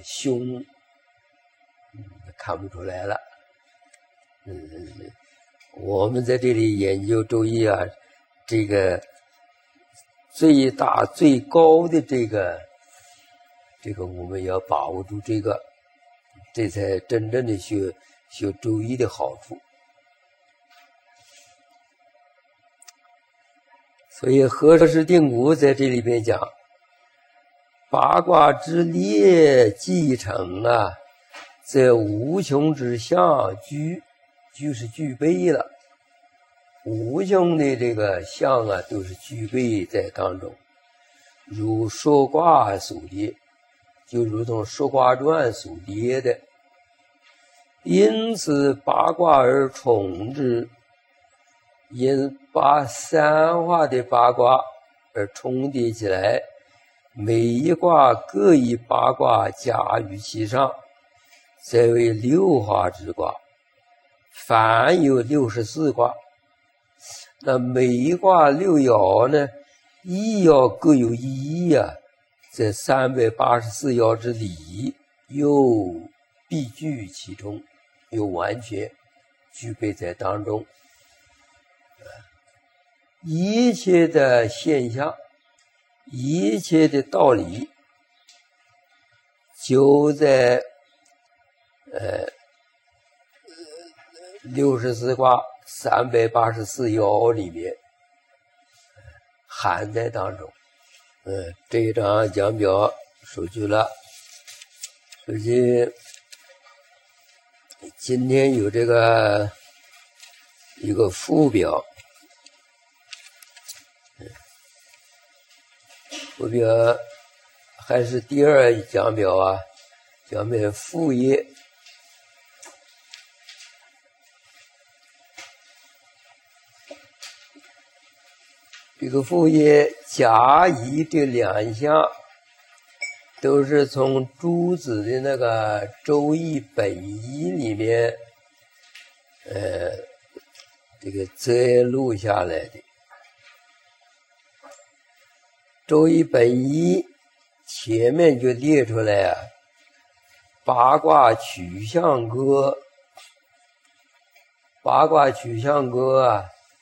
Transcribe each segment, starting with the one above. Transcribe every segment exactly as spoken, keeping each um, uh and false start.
凶，看不出来了。嗯，我们在这里研究周易啊，这个最大最高的这个这个我们要把握住这个，这才真正的学学周易的好处。所以何氏定谟在这里边讲，八卦之列既成啊，则无穷之象具，具是具备了，无穷的这个象啊都是具备在当中，如说卦所列，就如同说卦传所列的。因此八卦而重之，因把三化的八卦而重叠起来，每一卦各以八卦加于其上，则为六化之卦。凡有六十四卦，那每一卦六爻呢，一爻各有一义啊，这三百八十四爻之理又必具其中，又完全具备在当中。一切的现象，一切的道理，就在呃六十四卦三百八十四爻里面含在当中。呃，这一张讲表收据了。首先，今天有这个一个附表。附表还是第二讲表啊，讲表副页。这个副页甲乙这两项都是从诸子的那个周易本义里面呃这个摘录下来的。周易本义前面就列出来啊，八卦取象歌，八卦取象歌啊，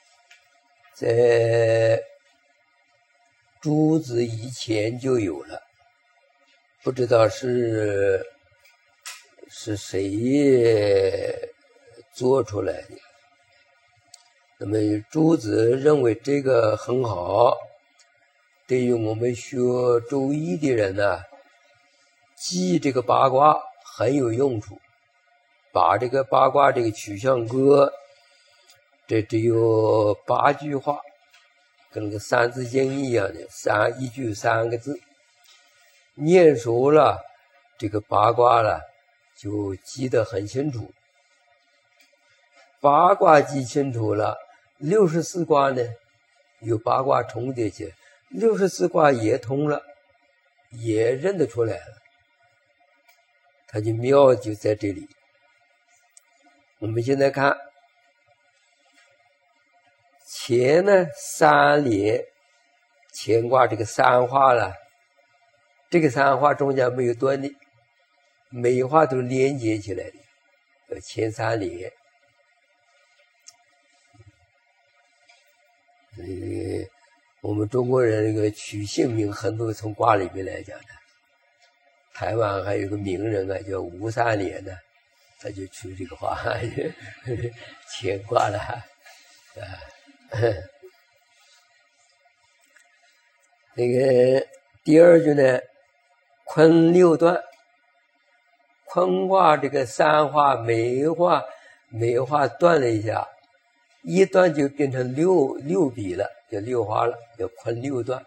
在诸子以前就有了，不知道是是谁做出来的。那么诸子认为这个很好，对于我们学周易的人呢、啊，记这个八卦很有用处。把这个八卦这个取象歌，这只有八句话，跟那个三字经一样的，三一句三个字，念熟了这个八卦了，就记得很清楚。八卦记清楚了，六十四卦呢，有八卦重叠起来。六十四卦也通了，也认得出来了，它就妙就在这里。我们现在看前呢三连，乾卦这个三化了，这个三化中间没有断的，每一化都连接起来的，叫前三连。这个我们中国人这个取姓名很多从卦里面来讲的。台湾还有个名人啊，叫吴三连呢，他就取这个话，乾卦了啊。那个第二句呢，坤六断，坤卦这个三化每一化每一化断了一下，一断就变成六六笔了，叫六花了，叫坤六断。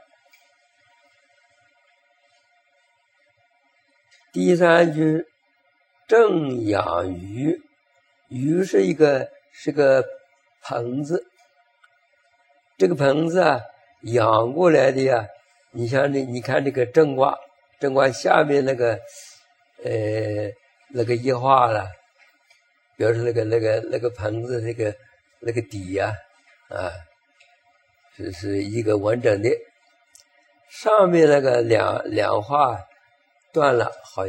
第三句正养鱼，鱼是一个是个盆子，这个盆子啊养过来的呀。你像这，你看这个正卦，正卦下面那个呃那个一画了，表示那个那个那个盆子那个那个底呀 啊, 啊是是一个完整的，上面那个两两画断了，好